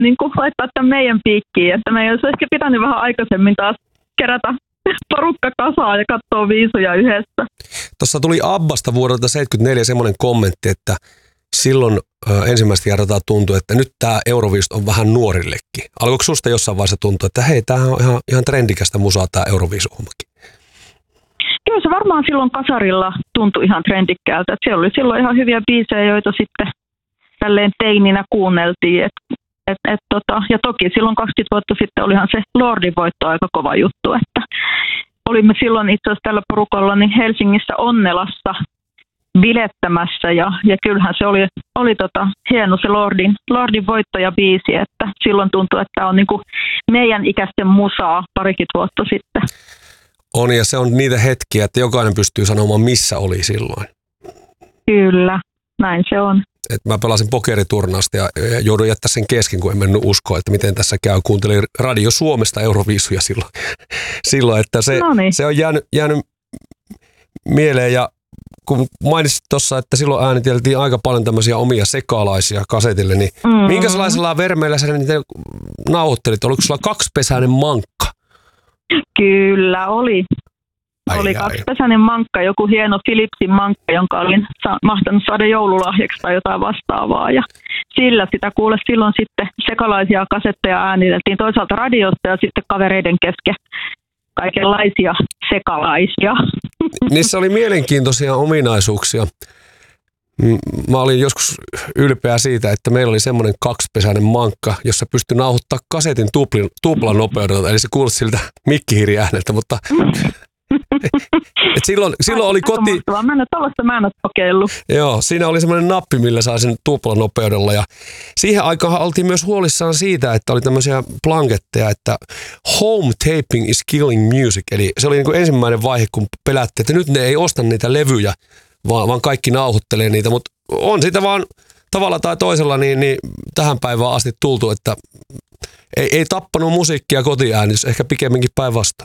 niin kuin laittaa tämän meidän piikkiin, että meidän olisi ehkä pitänyt vähän aikaisemmin taas kerätä porukka kasaan ja katsoa viisuja yhdessä. Tuossa tuli Abbasta vuodelta 1974 semmoinen kommentti, että silloin ensimmäistä kertaa tuntui, että nyt tämä Euroviisut on vähän nuorillekin. Alkoiko susta jossain vaiheessa tuntua, että hei, tämä on ihan trendikästä musaa tämä Euroviisuhommakin? Kyllä se varmaan silloin kasarilla tuntui ihan trendikkäältä. Että siellä oli silloin ihan hyviä biisejä, joita sitten tälleen teininä kuunneltiin. Ja toki silloin 20 vuotta sitten olihan se Lordin voitto aika kova juttu. Että olimme silloin itse asiassa tällä porukalla niin Helsingissä Onnelassa bilettämässä ja kyllähän se oli hieno se Lordin voitto ja biisi, että silloin tuntui, että tämä on niinku meidän ikäisten musaa parikin vuotta sitten. On, ja se on niitä hetkiä, että jokainen pystyy sanomaan, missä oli silloin. Kyllä, näin se on. Et mä pelasin pokeriturnausta ja joudun jättää sen kesken, kun en mennyt uskoa, että miten tässä käy. Kuuntelin Radio Suomesta Euroviisuja silloin että se on jäänyt mieleen. Ja kun mainitsit tuossa, että silloin ääniteltiin aika paljon tämmöisiä omia sekalaisia kasetille, niin minkälaisella vermeillä sä niitä nauhoittelit? Oliko sulla kaksipesäinen mankka? Kyllä, oli. Oli kaksipesäinen mankka, joku hieno Philipsin mankka, jonka olin mahtanut saada joululahjaksi tai jotain vastaavaa. Ja sillä sitä kuule silloin sitten sekalaisia kasetteja ääniteltiin toisaalta radiosta ja sitten kavereiden kesken kaikenlaisia sekalaisia. Niissä oli mielenkiintoisia ominaisuuksia. Mä olin joskus ylpeä siitä, että meillä oli semmoinen kaksipesäinen mankka, jossa pystyi nauhoittaa kasetin tuplanopeudella, eli se kuulosti siltä mikkihiiriääneltä, mutta silloin oli koti. Mä en ole kokeillut. Joo, siinä oli semmoinen nappi, millä sai sen tuplanopeudella ja siihen aikaan oltiin myös huolissaan siitä, että oli tämmöisiä blanketteja, että home taping is killing music, eli se oli niin kuin ensimmäinen vaihe, kun pelättiin, että nyt ne ei osta niitä levyjä, vaan kaikki nauhoittelee niitä, mutta on sitä vaan tavalla tai toisella niin tähän päivään asti tultu, että ei tappanut musiikkia kotiäänitys, ehkä pikemminkin päinvastoin.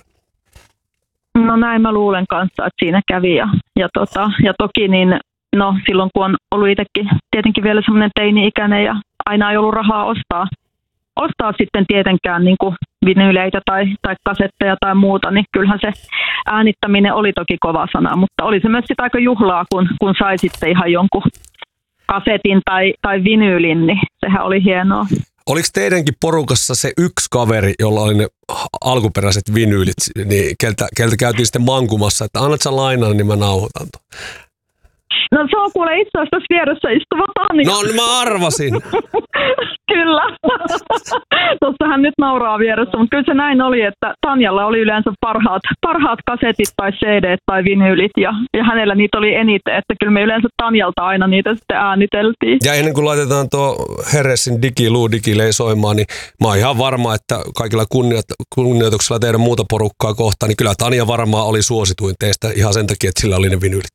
No näin mä luulen kanssa, että siinä kävi ja toki niin silloin kun on ollut itsekin tietenkin vielä semmoinen teini-ikäinen ja aina ei ollut rahaa ostaa sitten tietenkään niin kuin vinyyleitä tai kasetteja tai muuta, niin kyllähän se äänittäminen oli toki kova sana, mutta oli se myös sitä aika juhlaa, kun sai sitten ihan jonkun kasetin tai vinyylin, niin sehän oli hienoa. Oliko teidänkin porukassa se yksi kaveri, jolla oli ne alkuperäiset vinyylit, niin keltä käytiin sitten mankumassa, että annat sä lainaan, niin mä nauhoitan tuon? No se on kuule itse asiassa tässä vieressä istuva Tanja. No mä arvasin. Kyllä. Tuossa hän nyt nauraa vieressä, mutta kyllä se näin oli, että Tanjalla oli yleensä parhaat kasetit tai CD tai vinyylit ja hänellä niitä oli eniten, että kyllä me yleensä Tanjalta aina niitä sitten ääniteltiin. Ja ennen kuin laitetaan tuo Herresin digilei soimaan, niin mä oon ihan varma, että kaikilla kunnioituksella teidän muuta porukkaa kohtaan, niin kyllä Tanja varmaan oli suosituin teistä ihan sen takia, että sillä oli ne vinyylit.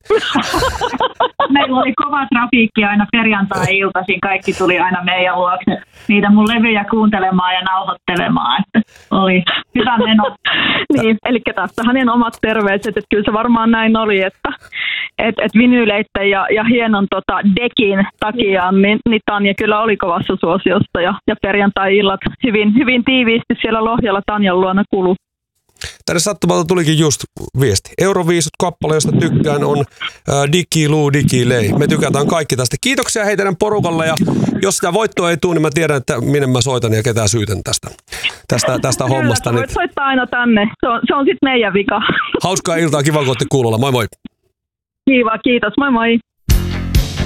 Meillä oli kova trafiikki aina perjantai-iltaisin. Kaikki tuli aina meidän luokse niitä mun levyjä kuuntelemaan ja nauhoittelemaan. Että oli hyvä meno. Niin, eli tässä hänen omat terveiset, että kyllä se varmaan näin oli, että vinyyleitten ja hienon dekin takia niin Tanja kyllä oli kovassa suosiosta ja perjantai-illat hyvin tiiviisti siellä Lohjalla Tanjan luona kului. Tänne sattumalta tulikin just viesti. Euroviisut kappale, josta tykkään, on Digilei. Me tykätään kaikki tästä. Kiitoksia hei teidän porukalle ja jos sitä voittoa ei tule, niin mä tiedän, että minne mä soitan ja ketään syytän tästä hommasta. Kyllä, voit soittaa aina tänne. Se on sitten meidän vika. Hauskaa iltaa, kiva kun olette kuulolla. Moi moi. Kiva, kiitos. Moi moi.